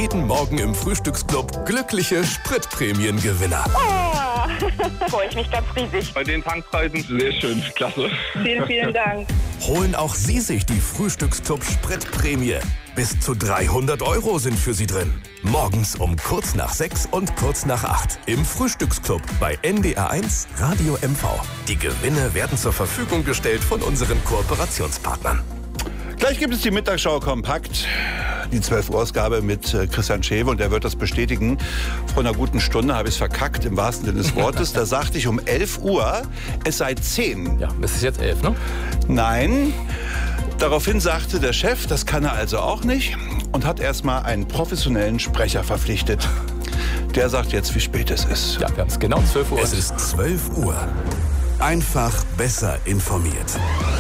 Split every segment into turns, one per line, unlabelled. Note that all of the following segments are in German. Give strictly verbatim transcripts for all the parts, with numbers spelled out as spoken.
Jeden Morgen im Frühstücksclub glückliche Spritprämiengewinner.
Oh, freue ich mich ganz riesig.
Bei den Tankpreisen sehr schön, klasse.
Vielen, vielen Dank.
Holen auch Sie sich die Frühstücksclub Spritprämie. Bis zu dreihundert Euro sind für Sie drin. Morgens um kurz nach sechs und kurz nach acht im Frühstücksclub bei N D R eins Radio M V. Die Gewinne werden zur Verfügung gestellt von unseren Kooperationspartnern.
Gleich gibt es die Mittagsschau kompakt, die zwölf Uhr Ausgabe mit Christian Schewe, und er wird das bestätigen. Vor einer guten Stunde habe ich es verkackt, im wahrsten Sinne des Wortes. Da sagte ich um elf Uhr, es sei zehn.
Ja, es ist jetzt elf, ne?
Nein. Daraufhin sagte der Chef, das kann er also auch nicht, und hat erstmal einen professionellen Sprecher verpflichtet. Der sagt jetzt, wie spät es ist.
Ja, wir haben es genau zwölf Uhr.
Es ist zwölf Uhr. Einfach besser informiert.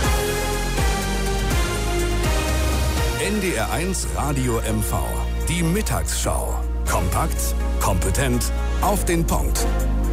N D R eins Radio M V. Die Mittagsschau. Kompakt, kompetent, auf den Punkt.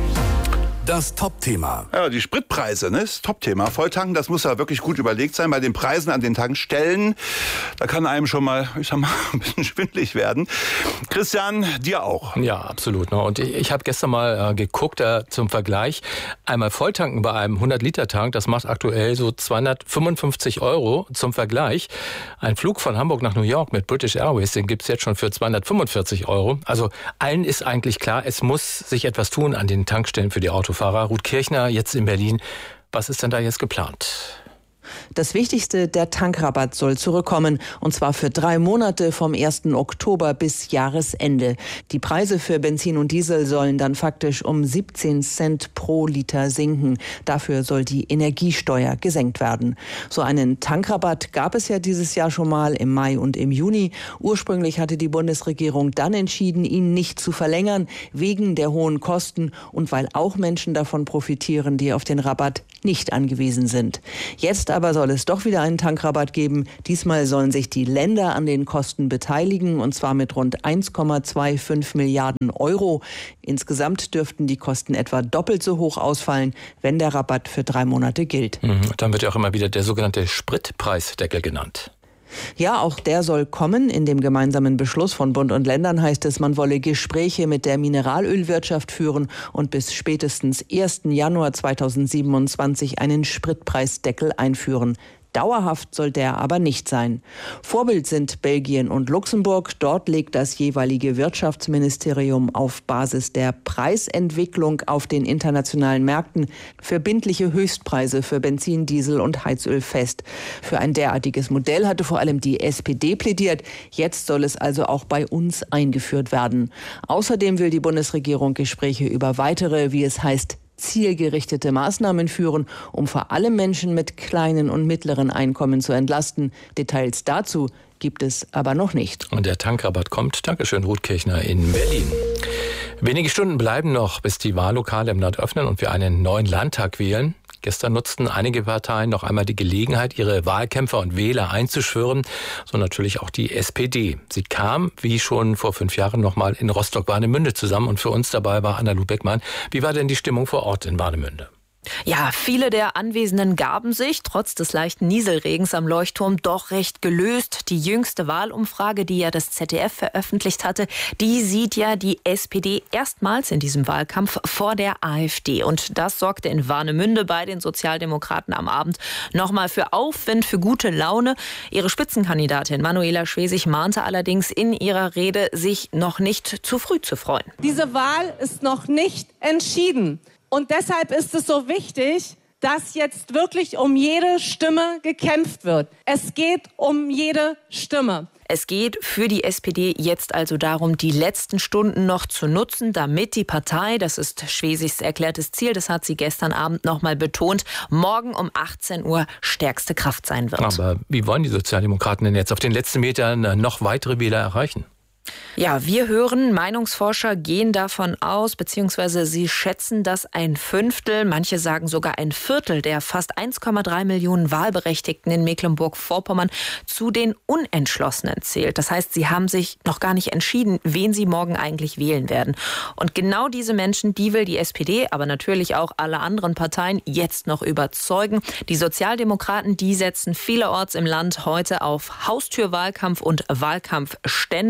Das Top-Thema.
Ja, die Spritpreise, ne, ist Top-Thema. Volltanken, das muss ja wirklich gut überlegt sein. Bei den Preisen an den Tankstellen, da kann einem schon mal, ich sag mal, ein bisschen schwindelig werden. Christian, dir auch.
Ja, absolut. Ne? Und ich, ich habe gestern mal äh, geguckt, äh, zum Vergleich. Einmal Volltanken bei einem hundert-Liter-Tank, das macht aktuell so zweihundertfünfundfünfzig Euro. Zum Vergleich, ein Flug von Hamburg nach New York mit British Airways, den gibt's jetzt schon für zweihundertfünfundvierzig Euro. Also allen ist eigentlich klar, es muss sich etwas tun an den Tankstellen für die Autofahrer. Ruth Kirchner, jetzt in Berlin. Was ist denn da jetzt geplant?
Das Wichtigste, der Tankrabatt soll zurückkommen, und zwar für drei Monate vom ersten Oktober bis Jahresende. Die Preise für Benzin und Diesel sollen dann faktisch um siebzehn Cent pro Liter sinken. Dafür soll die Energiesteuer gesenkt werden. So einen Tankrabatt gab es ja dieses Jahr schon mal im Mai und im Juni. Ursprünglich hatte die Bundesregierung dann entschieden, ihn nicht zu verlängern, wegen der hohen Kosten und weil auch Menschen davon profitieren, die auf den Rabatt nicht angewiesen sind. Jetzt aber soll es doch wieder einen Tankrabatt geben. Diesmal sollen sich die Länder an den Kosten beteiligen, und zwar mit rund eins Komma fünfundzwanzig Milliarden Euro. Insgesamt dürften die Kosten etwa doppelt so hoch ausfallen, wenn der Rabatt für drei Monate gilt.
Mhm. Dann wird ja auch immer wieder der sogenannte Spritpreisdeckel genannt.
Ja, auch der soll kommen. In dem gemeinsamen Beschluss von Bund und Ländern heißt es, man wolle Gespräche mit der Mineralölwirtschaft führen und bis spätestens ersten Januar zweitausendsiebenundzwanzig einen Spritpreisdeckel einführen. Dauerhaft soll der aber nicht sein. Vorbild sind Belgien und Luxemburg. Dort legt das jeweilige Wirtschaftsministerium auf Basis der Preisentwicklung auf den internationalen Märkten verbindliche Höchstpreise für Benzin, Diesel und Heizöl fest. Für ein derartiges Modell hatte vor allem die S P D plädiert. Jetzt soll es also auch bei uns eingeführt werden. Außerdem will die Bundesregierung Gespräche über weitere, wie es heißt, zielgerichtete Maßnahmen führen, um vor allem Menschen mit kleinen und mittleren Einkommen zu entlasten. Details dazu gibt es aber noch nicht.
Und der Tankrabatt kommt. Dankeschön, Ruth Kirchner in Berlin. Wenige Stunden bleiben noch, bis die Wahllokale im Land öffnen und wir einen neuen Landtag wählen. Gestern nutzten einige Parteien noch einmal die Gelegenheit, ihre Wahlkämpfer und Wähler einzuschwören, so natürlich auch die S P D. Sie kam, wie schon vor fünf Jahren, noch mal in Rostock-Warnemünde zusammen, und für uns dabei war Anna Ludbeckmann. Wie war denn die Stimmung vor Ort in Warnemünde?
Ja, viele der Anwesenden gaben sich, trotz des leichten Nieselregens am Leuchtturm, doch recht gelöst. Die jüngste Wahlumfrage, die ja das Z D F veröffentlicht hatte, die sieht ja die S P D erstmals in diesem Wahlkampf vor der AfD. Und das sorgte in Warnemünde bei den Sozialdemokraten am Abend nochmal für Aufwind, für gute Laune. Ihre Spitzenkandidatin Manuela Schwesig mahnte allerdings in ihrer Rede, sich noch nicht zu früh zu freuen.
Diese Wahl ist noch nicht entschieden. Und deshalb ist es so wichtig, dass jetzt wirklich um jede Stimme gekämpft wird. Es geht um jede Stimme.
Es geht für die S P D jetzt also darum, die letzten Stunden noch zu nutzen, damit die Partei, das ist Schwesigs erklärtes Ziel, das hat sie gestern Abend noch mal betont, morgen um achtzehn Uhr stärkste Kraft sein wird.
Aber wie wollen die Sozialdemokraten denn jetzt auf den letzten Metern noch weitere Wähler erreichen?
Ja, wir hören, Meinungsforscher gehen davon aus, beziehungsweise sie schätzen, dass ein Fünftel, manche sagen sogar ein Viertel der fast eins Komma drei Millionen Wahlberechtigten in Mecklenburg-Vorpommern zu den Unentschlossenen zählt. Das heißt, sie haben sich noch gar nicht entschieden, wen sie morgen eigentlich wählen werden. Und genau diese Menschen, die will die S P D, aber natürlich auch alle anderen Parteien jetzt noch überzeugen. Die Sozialdemokraten, die setzen vielerorts im Land heute auf Haustürwahlkampf und Wahlkampfstände.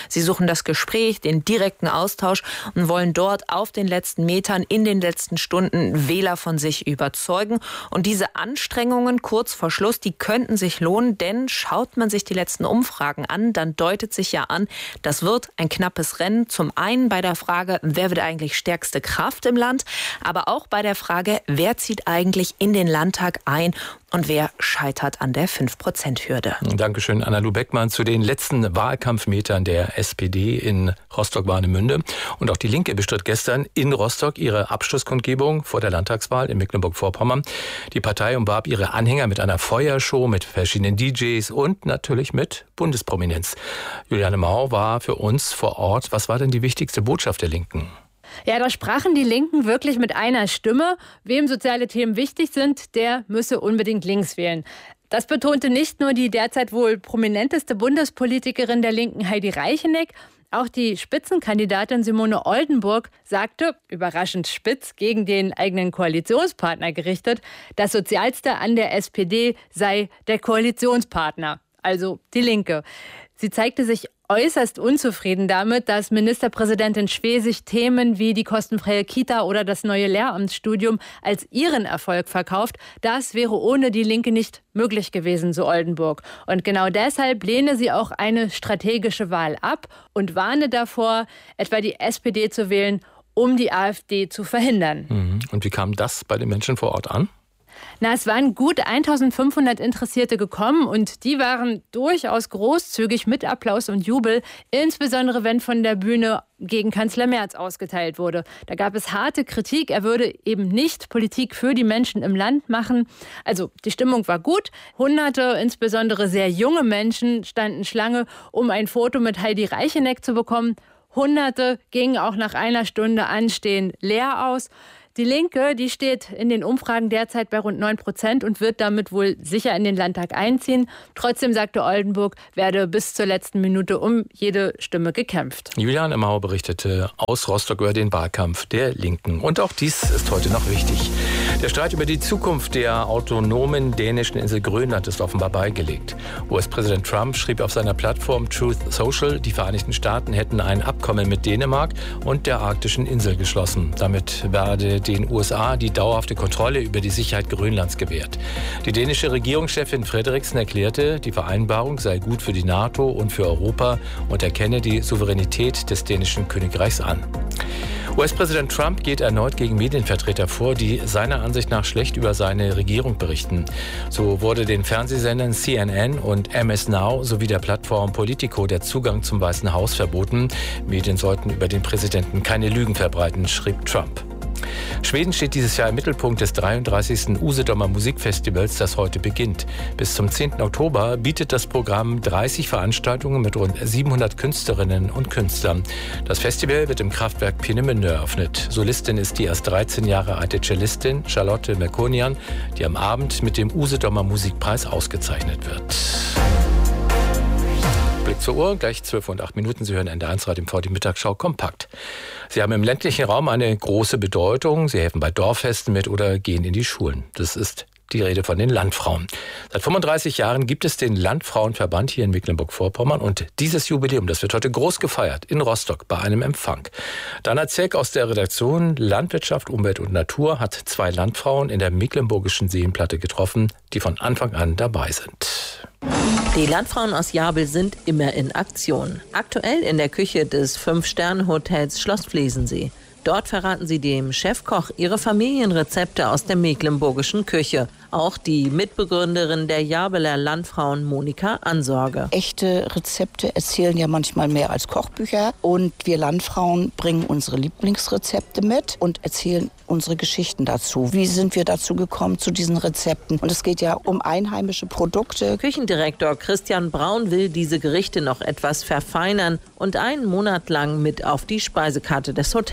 Sie suchen das Gespräch, den direkten Austausch und wollen dort auf den letzten Metern, in den letzten Stunden Wähler von sich überzeugen. Und diese Anstrengungen kurz vor Schluss, die könnten sich lohnen, denn schaut man sich die letzten Umfragen an, dann deutet sich ja an, das wird ein knappes Rennen. Zum einen bei der Frage, wer wird eigentlich stärkste Kraft im Land, aber auch bei der Frage, wer zieht eigentlich in den Landtag ein und wer scheitert an der fünf Prozent Hürde.
Dankeschön, Anna-Lu Beckmann, zu den letzten Wahlkampfmetern der S P D in Rostock-Warnemünde. Und auch die Linke bestritt gestern in Rostock ihre Abschlusskundgebung vor der Landtagswahl in Mecklenburg-Vorpommern. Die Partei umwarb ihre Anhänger mit einer Feuershow, mit verschiedenen D Js und natürlich mit Bundesprominenz. Juliane Mau war für uns vor Ort. Was war denn die wichtigste Botschaft der Linken?
Ja, da sprachen die Linken wirklich mit einer Stimme. Wem soziale Themen wichtig sind, der müsse unbedingt links wählen. Das betonte nicht nur die derzeit wohl prominenteste Bundespolitikerin der Linken, Heidi Reicheneck. Auch die Spitzenkandidatin Simone Oldenburg sagte, überraschend spitz, gegen den eigenen Koalitionspartner gerichtet, das Sozialste an der S P D sei der Koalitionspartner, also die Linke. Sie zeigte sich äußerst unzufrieden damit, dass Ministerpräsidentin Schwesig Themen wie die kostenfreie Kita oder das neue Lehramtsstudium als ihren Erfolg verkauft. Das wäre ohne die Linke nicht möglich gewesen, so Oldenburg. Und genau deshalb lehne sie auch eine strategische Wahl ab und warne davor, etwa die S P D zu wählen, um die AfD zu verhindern.
Und wie kam das bei den Menschen vor Ort an?
Na, es waren gut eintausendfünfhundert Interessierte gekommen und die waren durchaus großzügig mit Applaus und Jubel, insbesondere wenn von der Bühne gegen Kanzler Merz ausgeteilt wurde. Da gab es harte Kritik, er würde eben nicht Politik für die Menschen im Land machen. Also die Stimmung war gut. Hunderte, insbesondere sehr junge Menschen, standen Schlange, um ein Foto mit Heidi Reicheneck zu bekommen. Hunderte gingen auch nach einer Stunde Anstehen leer aus. Die Linke, die steht in den Umfragen derzeit bei rund neun Prozent und wird damit wohl sicher in den Landtag einziehen. Trotzdem, sagte Oldenburg, werde bis zur letzten Minute um jede Stimme gekämpft.
Juliane Mau berichtete aus Rostock über den Wahlkampf der Linken. Und auch dies ist heute noch wichtig. Der Streit über die Zukunft der autonomen dänischen Insel Grönland ist offenbar beigelegt. U S-Präsident Trump schrieb auf seiner Plattform Truth Social, die Vereinigten Staaten hätten ein Abkommen mit Dänemark und der arktischen Insel geschlossen. Damit werde den U S A die dauerhafte Kontrolle über die Sicherheit Grönlands gewährt. Die dänische Regierungschefin Frederiksen erklärte, die Vereinbarung sei gut für die NATO und für Europa und erkenne die Souveränität des dänischen Königreichs an. U S-Präsident Trump geht erneut gegen Medienvertreter vor, die seiner Ansicht nach schlecht über seine Regierung berichten. So wurde den Fernsehsendern C N N und M S Now sowie der Plattform Politico der Zugang zum Weißen Haus verboten. Medien sollten über den Präsidenten keine Lügen verbreiten, schrieb Trump. Schweden steht dieses Jahr im Mittelpunkt des dreiunddreißigsten Usedomer Musikfestivals, das heute beginnt. Bis zum zehnten Oktober bietet das Programm dreißig Veranstaltungen mit rund siebenhundert Künstlerinnen und Künstlern. Das Festival wird im Kraftwerk Peenemünde eröffnet. Solistin ist die erst dreizehn Jahre alte Cellistin Charlotte Melkonian, die am Abend mit dem Usedomer Musikpreis ausgezeichnet wird. Blick zur Uhr, gleich zwölf und acht Minuten. Sie hören N D R eins Radio im V D Mittagsschau kompakt. Sie haben im ländlichen Raum eine große Bedeutung. Sie helfen bei Dorffesten mit oder gehen in die Schulen. Das ist die Rede von den Landfrauen. Seit fünfunddreißig Jahren gibt es den Landfrauenverband hier in Mecklenburg-Vorpommern und dieses Jubiläum, das wird heute groß gefeiert in Rostock bei einem Empfang. Dana Zeck aus der Redaktion Landwirtschaft, Umwelt und Natur hat zwei Landfrauen in der mecklenburgischen Seenplatte getroffen, die von Anfang an dabei sind.
Die Landfrauen aus Jabel sind immer in Aktion. Aktuell in der Küche des Fünf-Sterne-Hotels Schloss Flesensee. Dort verraten sie dem Chefkoch ihre Familienrezepte aus der mecklenburgischen Küche. Auch die Mitbegründerin der Jabeler Landfrauen Monika Ansorge.
Echte Rezepte erzählen ja manchmal mehr als Kochbücher. Und wir Landfrauen bringen unsere Lieblingsrezepte mit und erzählen unsere Geschichten dazu. Wie sind wir dazu gekommen, zu diesen Rezepten? Und es geht ja um einheimische Produkte.
Küchendirektor Christian Braun will diese Gerichte noch etwas verfeinern und einen Monat lang mit auf die Speisekarte des Hotels setzen.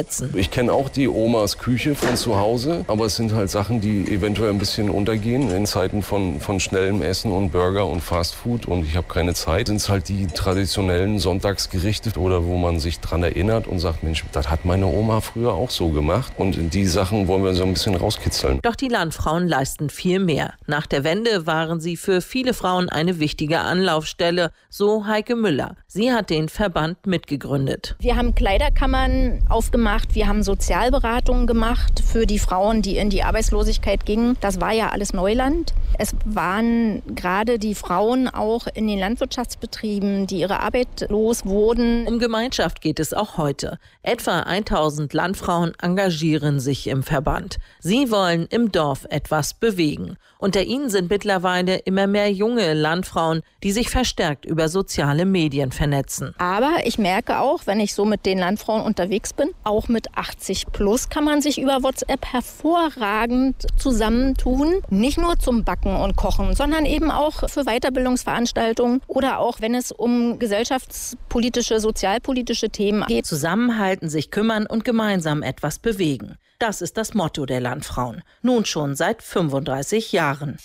schätzen.
Ich kenne auch die Omas Küche von zu Hause, aber es sind halt Sachen, die eventuell ein bisschen untergehen in Zeiten von, von schnellem Essen und Burger und Fastfood und ich habe keine Zeit. Sind es halt die traditionellen Sonntagsgerichte oder wo man sich dran erinnert und sagt, Mensch, das hat meine Oma früher auch so gemacht und die Sachen wollen wir so ein bisschen rauskitzeln.
Doch die Landfrauen leisten viel mehr. Nach der Wende waren sie für viele Frauen eine wichtige Anlaufstelle, so Heike Müller. Sie hat den Verband mitgegründet.
Wir haben Kleiderkammern aufgemacht, wir haben Sozialberatungen gemacht für die Frauen, die in die Arbeitslosigkeit gingen. Das war ja alles Neuland. Es waren gerade die Frauen auch in den Landwirtschaftsbetrieben, die ihre Arbeit los wurden.
Um Gemeinschaft geht es auch heute. Etwa tausend Landfrauen engagieren sich im Verband. Sie wollen im Dorf etwas bewegen. Unter ihnen sind mittlerweile immer mehr junge Landfrauen, die sich verstärkt über soziale Medien vernetzen.
Aber ich merke auch, wenn ich so mit den Landfrauen unterwegs bin, auch mit achtzig plus kann man sich über WhatsApp hervorragend zusammentun. Nicht nur zum Backen und Kochen, sondern eben auch für Weiterbildungsveranstaltungen oder auch wenn es um gesellschaftspolitische, sozialpolitische Themen geht.
Zusammenhalten, sich kümmern und gemeinsam etwas bewegen. Das ist das Motto der Landfrauen. Nun schon seit fünfunddreißig Jahren.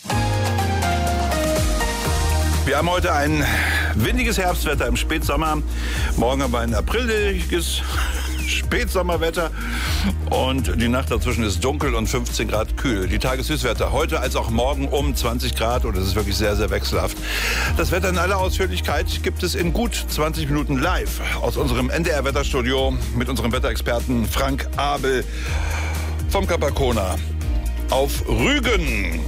Wir haben heute ein windiges Herbstwetter im Spätsommer. Morgen haben wir ein apriliges Spätsommerwetter. Und die Nacht dazwischen ist dunkel und fünfzehn Grad kühl. Die Tageshöchstwerte heute als auch morgen um zwanzig Grad. Und es ist wirklich sehr, sehr wechselhaft. Das Wetter in aller Ausführlichkeit gibt es in gut zwanzig Minuten live aus unserem N D R-Wetterstudio mit unserem Wetterexperten Frank Abel vom Capacona auf Rügen.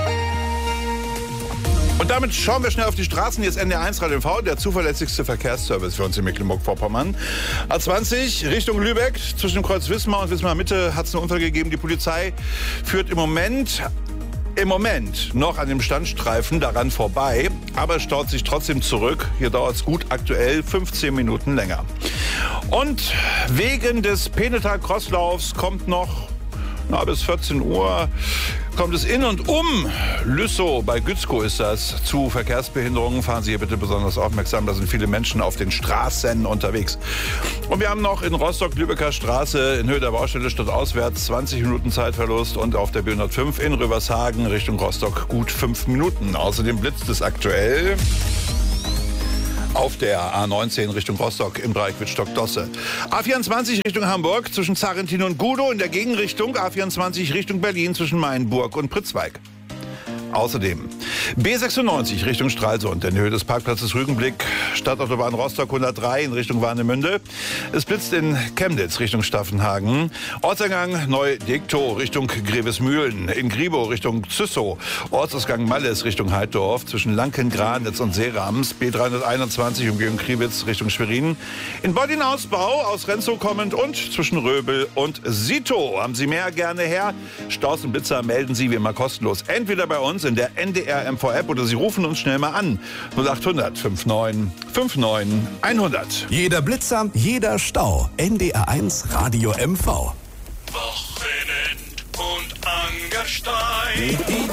Und damit schauen wir schnell auf die Straßen. Hier ist N D R eins Radio M V, der zuverlässigste Verkehrsservice für uns in Mecklenburg-Vorpommern. A zwanzig Richtung Lübeck, zwischen dem Kreuz Wismar und Wismar Mitte hat es einen Unfall gegeben. Die Polizei führt im Moment, im Moment noch an dem Standstreifen daran vorbei, aber staut sich trotzdem zurück. Hier dauert es gut aktuell fünfzehn Minuten länger. Und wegen des Penetag-Crosslaufs kommt noch na, bis vierzehn Uhr kommt es in und um Lüssow, bei Gützkow ist das, zu Verkehrsbehinderungen. Fahren Sie hier bitte besonders aufmerksam, da sind viele Menschen auf den Straßen unterwegs. Und wir haben noch in Rostock-Lübecker Straße in Höhe der Baustelle stadtauswärts zwanzig Minuten Zeitverlust und auf der B hundertfünf in Rövershagen Richtung Rostock gut fünf Minuten. Außerdem blitzt es aktuell auf der A neunzehn Richtung Rostock im Bereich Wittstock-Dosse. A vierundzwanzig Richtung Hamburg zwischen Zarentin und Gudow, in der Gegenrichtung A vierundzwanzig Richtung Berlin zwischen Mainburg und Pritzweig. Außerdem B sechsundneunzig Richtung Stralsund, in Höhe des Parkplatzes Rügenblick, Stadtautobahn Rostock hundertdrei in Richtung Warnemünde. Es blitzt in Chemnitz Richtung Staffenhagen. Ortseingang Neu-Degtow Richtung Grevesmühlen, in Gribow Richtung Züssow. Ortsausgang Malles Richtung Heiddorf zwischen Lanken, Granitz und Seerams. B dreihunderteinundzwanzig Umgehung Kriwitz Richtung Schwerin. In Boddin-Ausbau aus Renzow kommend und zwischen Röbel und Sito. Haben Sie mehr, gerne her. Staus und Blitzer melden Sie wie immer kostenlos. Entweder bei uns in der N D R M V-App oder Sie rufen uns schnell mal an. null achthundert neunundfünfzig neunundfünfzig hundert.
Jeder Blitzer, jeder Stau. N D R eins Radio M V.
Wochenend und Angerstein. Die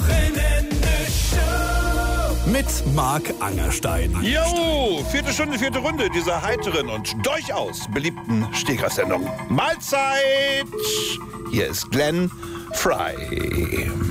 Wochenende-Show.
Mit Marc Angerstein.
Jo, vierte Stunde, vierte Runde dieser heiteren und durchaus beliebten Stegreifsendung. Mahlzeit! Hier ist Glenn Frey.